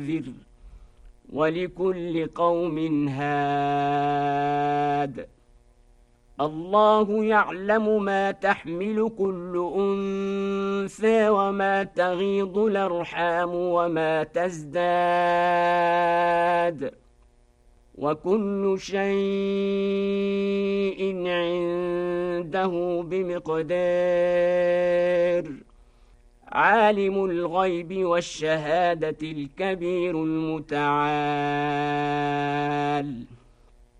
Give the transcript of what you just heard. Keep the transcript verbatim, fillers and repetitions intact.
منذر ولكل قوم هاد الله يعلم ما تحمل كل أنثى وما تغيض الأرحام وما تزداد وكل شيء عنده بمقدار عالم الغيب والشهادة الكبير المتعال